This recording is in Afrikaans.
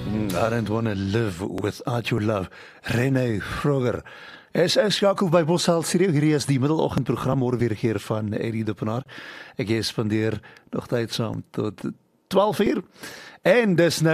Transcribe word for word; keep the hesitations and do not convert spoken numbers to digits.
I don't want to live without your love. René Vroger. Es is skakel by Bosal Studio. Hierdie is die middeloggendprogram môre weer gekeer van Eddie de Pinaar. Ek spandeer nog tyd saam tot twaalf uur. En dis nou